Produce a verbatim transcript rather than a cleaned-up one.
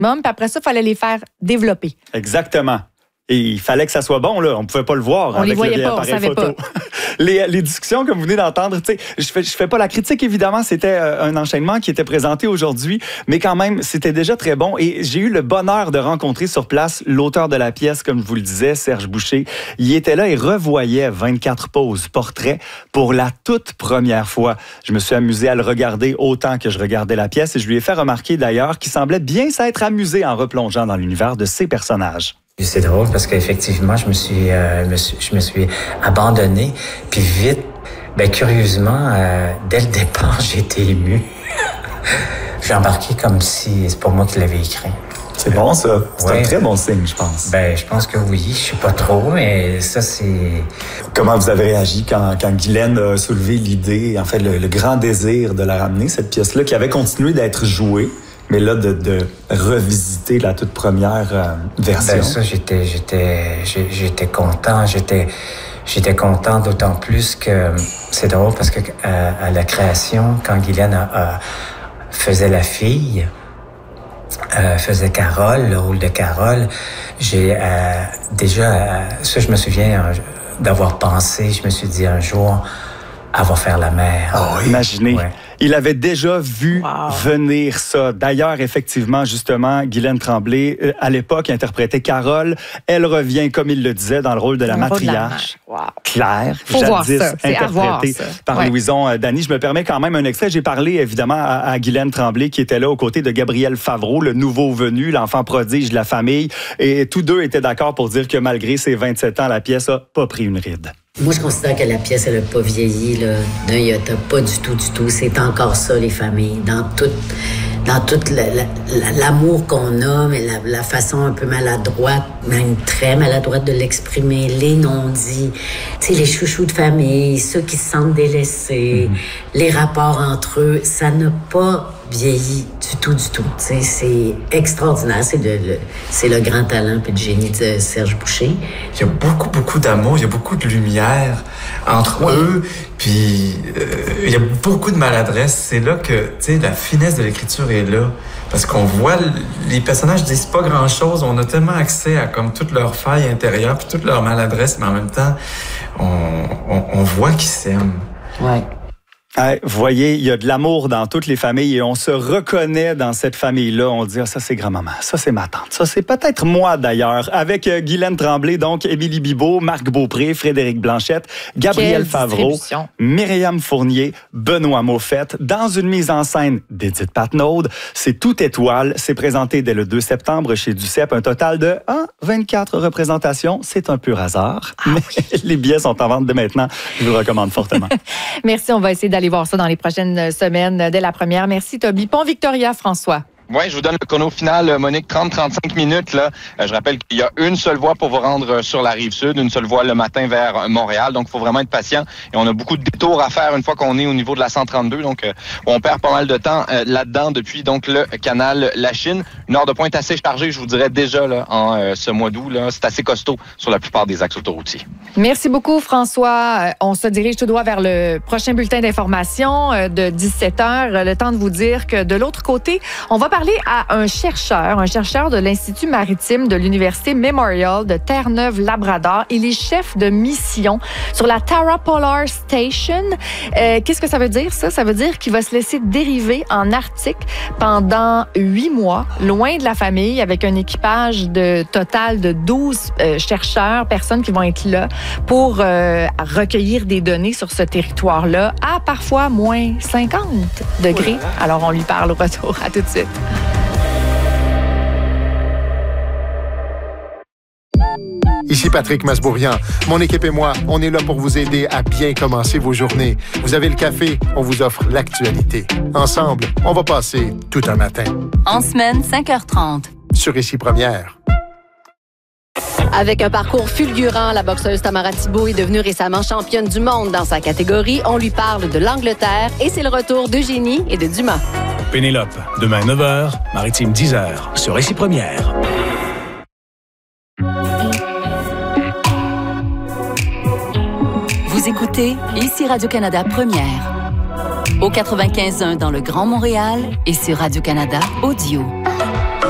maximum, puis après ça, il fallait les faire développer. Exactement. Et il fallait que ça soit bon, là. On ne pouvait pas le voir on avec les voyait le pas, appareil on savait photo. Pas. les, les discussions que vous venez d'entendre, tu sais, je fais, je fais pas la critique, évidemment, c'était un enchaînement qui était présenté aujourd'hui, mais quand même, c'était déjà très bon. Et j'ai eu le bonheur de rencontrer sur place l'auteur de la pièce, comme je vous le disais, Serge Boucher. Il était là et revoyait vingt-quatre poses, portraits, pour la toute première fois. Je me suis amusé à le regarder autant que je regardais la pièce et je lui ai fait remarquer d'ailleurs qu'il semblait bien s'être amusé en replongeant dans l'univers de ses personnages. C'est drôle parce qu'effectivement, je me suis, euh, me suis, je me suis abandonné, puis vite, ben curieusement, euh, dès le départ, j'ai été ému. J'ai embarqué comme si c'est pas moi qui l'avais écrit. C'est bon, ça. C'est ouais. un très bon signe, je pense. Ben, je pense que oui. Je sais pas trop, mais ça, c'est... Comment vous avez réagi quand, quand Guylaine a soulevé l'idée, en fait, le, le grand désir de la ramener, cette pièce-là, qui avait continué d'être jouée, mais là, de, de revisiter la toute première euh, version? Ben, ça, j'étais, j'étais, j'étais content. J'étais, j'étais content d'autant plus que c'est drôle parce que euh, à la création, quand Guylaine a, a, faisait la fille, euh, faisait Carole, le rôle de Carole, j'ai euh, déjà, euh, ça, je me souviens euh, d'avoir pensé, je me suis dit un jour, elle va faire la mère. Oh, imaginez. Ouais. Il avait déjà vu wow. venir ça. D'ailleurs, effectivement, justement, Guylaine Tremblay, euh, à l'époque, interprétait Carole. Elle revient, comme il le disait, dans le rôle de la le matriarche. Wow. Claire, Faut voir jadis ça. C'est interprétée voir, par ouais. Louison euh, Dany. Je me permets quand même un extrait. J'ai parlé, évidemment, à, à Guylaine Tremblay, qui était là aux côtés de Gabriel Favreau, le nouveau venu, l'enfant prodige de la famille. Et tous deux étaient d'accord pour dire que malgré ses vingt-sept ans, la pièce a pas pris une ride. Moi, je considère que la pièce, elle n'a pas vieilli, là, d'un iota, pas du tout, du tout. C'est encore ça, les familles, dans tout, dans tout la, la, l'amour qu'on a, mais la, la façon un peu maladroite, même très maladroite de l'exprimer, les non-dits, tu sais, les chouchous de famille, ceux qui se sentent délaissés, mm-hmm. les rapports entre eux, ça n'a pas vieilli du tout, du tout. Tu sais, c'est extraordinaire. C'est, de, le, c'est le grand talent et le génie de Serge Boucher. Il y a beaucoup, beaucoup d'amour, il y a beaucoup de lumière entre oui. eux, puis euh, il y a beaucoup de maladresse. C'est là que, tu sais, la finesse de l'écriture est là. Parce qu'on voit, les personnages disent pas grand-chose, on a tellement accès à comme toutes leurs failles intérieures, puis toutes leurs maladresses, mais en même temps, on, on, on voit qu'ils s'aiment. Ouais. Hey, vous voyez, il y a de l'amour dans toutes les familles et on se reconnaît dans cette famille-là. On dit, ah, ça c'est grand-maman, ça c'est ma tante, ça c'est peut-être moi d'ailleurs. Avec euh, Guylaine Tremblay, donc Émilie Bibeau, Marc Beaupré, Frédéric Blanchette, Gabriel Favreau, Myriam Fournier, Benoît Moffett, dans une mise en scène d'Édith Patnaud. C'est tout étoile. C'est présenté dès le deux septembre chez Duceppe. Un total de hein, vingt-quatre représentations. C'est un pur hasard. Ah, mais oui. Les billets sont en vente dès maintenant. Je vous le recommande fortement. Merci. On va essayer d'aller voir ça dans les prochaines semaines dès la première. Merci, Toby. Pont Victoria, François. Oui, je vous donne le chrono final, Monique, trente à trente-cinq minutes. Là. Je rappelle qu'il y a une seule voie pour vous rendre sur la Rive-Sud, une seule voie le matin vers Montréal. Donc, il faut vraiment être patient. Et on a beaucoup de détours à faire une fois qu'on est au niveau de la cent trente-deux. Donc, on perd pas mal de temps là-dedans depuis donc le canal La Chine. Une heure de pointe assez chargée, je vous dirais déjà là, en euh, ce mois d'août. Là, c'est assez costaud sur la plupart des axes autoroutiers. Merci beaucoup, François. On se dirige tout droit vers le prochain bulletin d'information de dix-sept heures. Le temps de vous dire que de l'autre côté, on va parler à un chercheur, un chercheur de l'Institut maritime de l'Université Memorial de Terre-Neuve-Labrador. Il est chef de mission sur la Tara Polar Station. Euh, qu'est-ce que ça veut dire, ça? Ça veut dire qu'il va se laisser dériver en Arctique pendant huit mois, loin de la famille, avec un équipage de total de douze euh, chercheurs, personnes qui vont être là pour euh, recueillir des données sur ce territoire-là à parfois moins cinquante degrés. Alors, on lui parle au retour. À tout de suite. Ici Patrick Masbourian. Mon équipe et moi, on est là pour vous aider à bien commencer vos journées. Vous avez le café, on vous offre l'actualité. Ensemble, on va passer tout un matin. En semaine, cinq heures trente. Sur Ici Première. Avec un parcours fulgurant, la boxeuse Tamara Thibault est devenue récemment championne du monde dans sa catégorie. On lui parle de l'Angleterre et c'est le retour d'Eugénie et de Dumas. Pénélope, demain neuf heures, Maritime dix heures, sur Ici Première. Vous écoutez Ici Radio-Canada Première. Au quatre-vingt-quinze point un dans le Grand Montréal et sur Radio-Canada Audio.